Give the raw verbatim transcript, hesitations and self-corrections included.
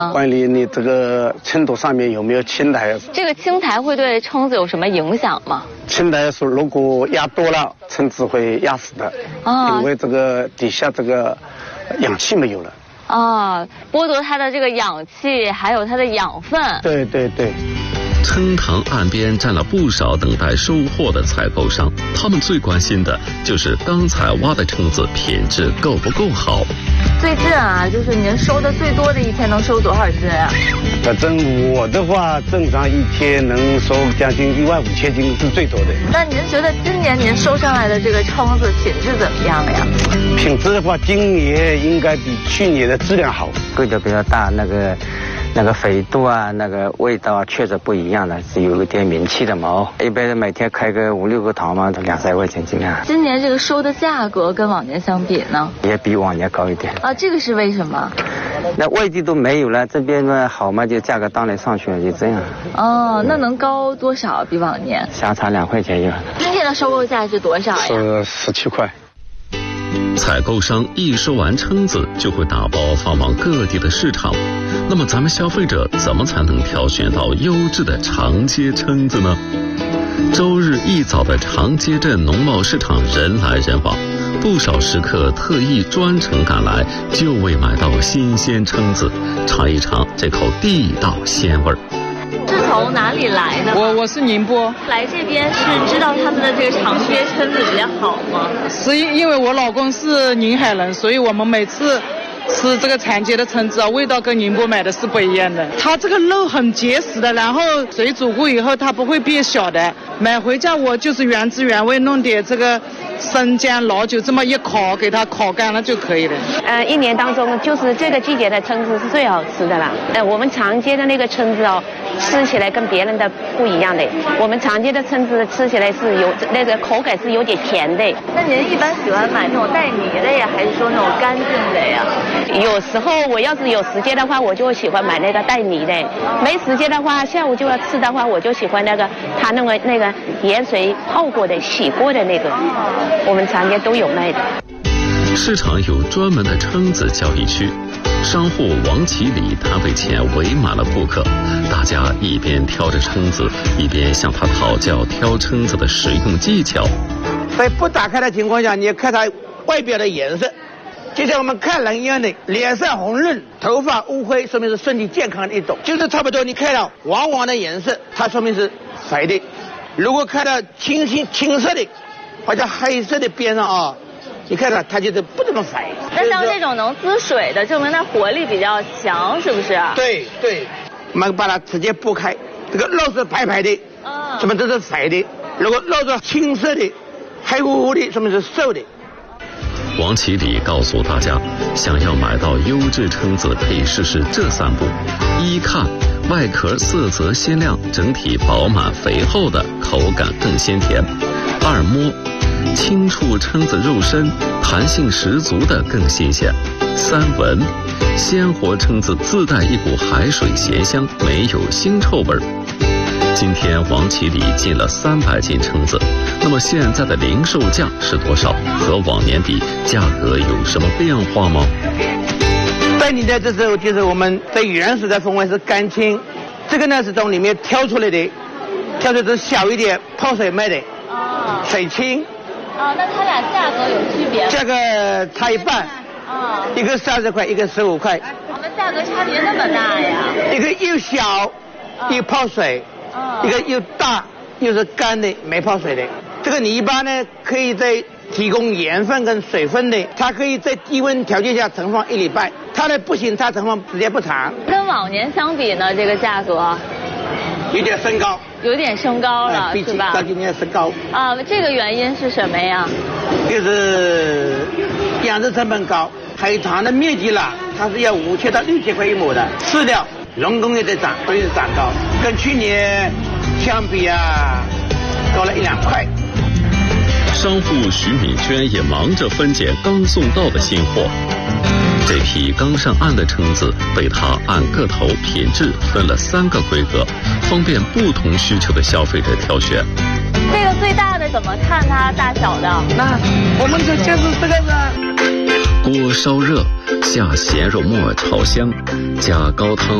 管理你这个称砣上面有没有青苔。 这个青苔会对蛏子有什么影响吗？ 青苔是如果压多了，蛏子会压死的， 啊， 因为这个底下这个氧气没有了。 啊，剥夺它的这个氧气，还有它的养分。 对对对。 雏塘岸边站了不少等待收获的采购商，他们最关心的就是刚才挖的蛏子品质够不够好。 最近啊，就是您收的最多的一天能收多少斤啊？ 反正我的话，正常一天能收将近一万五千斤是最多的。 那您觉得今年您收上来的这个蛏子品质怎么样呀？ 品质的话，今年应该比去年的质量好， 个头比较大，那个。那个肥度啊，那个味道啊，确实不一样的，是有一点名气的毛。一般人每天开个五六个塘嘛，都两三块钱斤啊。 今年这个收的价格跟往年相比呢， 也比往年高一点。 啊，这个是为什么？ 那外地都没有了，这边呢好嘛，就价格当然上去了，就这样。 哦，那能高多少？比往年？ 相差两块钱有。 今天的收购价是多少呀？ 是十七块。 采购商一收完蛏子就会打包放往各地的市场，那么咱们消费者怎么才能挑选到优质的长街蛏子呢？周日一早的长街镇农贸市场人来人往，不少食客特意专程赶来，就为买到新鲜蛏子，尝一尝这口地道鲜味儿。 是从哪里来的？ 我我是宁波， 来这边是知道他们的这个长街蛏子比较好吗？ 是因为我老公是宁海人，所以我们每次吃这个长街的蛏子啊，味道跟宁波买的是不一样的。它这个肉很结实的，然后水煮过以后它不会变小的。买回家我就是原汁原味，弄点这个生姜、老酒这么一烤，给它烤干了就可以了。 呃，一年当中就是这个季节的蛏子是最好吃的啦。呃，我们长街的那个蛏子哦，吃起来跟别人的不一样的。我们长街的蛏子吃起来是有那个口感是有点甜的。 那您一般喜欢买那种带泥的呀，还是说那种干净的呀？ 有时候我要是有时间的话，我就喜欢买那个带泥的；没时间的话，下午就要吃的话，我就喜欢那个它那个那个盐水泡过的、洗过的那个。我们长街都有卖的。 市场有专门的蛏子交易区，商户王启礼摊位前围满了顾客，大家一边挑着蛏子，一边向他讨教挑蛏子的使用技巧。 在不打开的情况下，你看它外表的颜色，就像我们看人一样的，脸上红润，头发乌灰，说明是身体健康的一种。就是差不多你看到黄黄的颜色，它说明是肥的；如果看到青青青色的，或者黑色的边上啊，你看到它就是不怎么肥。 那像这种能滋水的，证明它活力比较强，是不是？ 对对，我们把它直接剥开，这个肉是白白的， 啊， 说明这是肥的；如果肉是青色的、黑乎乎的，说明是瘦的。 王启礼告诉大家，想要买到优质蛏子，可以试试这三步：一看，外壳色泽鲜亮，整体饱满肥厚的，口感更鲜甜；二摸，轻触蛏子肉身，弹性十足的更新鲜；三闻，鲜活蛏子自带一股海水咸香，没有腥臭味儿。今天王启礼进了三百斤蛏子，那么现在的零售价是多少？和往年比，价格有什么变化吗？ 带你的这时候就是我们最原始的风味是干青，这个呢是从里面挑出来的，挑出来是小一点泡水卖的， 啊， 水青。 啊，那它俩价格有区别吗？ 价格差一半。 啊， 一个三十块，一个十五块。 我们价格差别那么大呀？ 一个又小，又泡水。一个又大又是干的没泡水的，这个你一般呢可以在提供盐分跟水分的，它可以在低温条件下存放一礼拜，它呢不行，它存放时间不长。 跟往年相比呢，这个价格有点升高， 有点升高了， 哎、 是吧？ 到今年升高啊，这个原因是什么呀？ 就是养殖成本高，海棠的面积啦，它是要五千到六千块一亩的，饲料。人工也在涨，所以是涨高，跟去年相比啊，高了一两块。 商户徐敏娟也忙着分拣刚送到的新货。这批刚上岸的蛏子被她按个头、品质分了三个规格，方便不同需求的消费者挑选。 这个最大的怎么看它大小的？ 那我们就就是这个是。 锅烧热，下咸肉末炒香，加高汤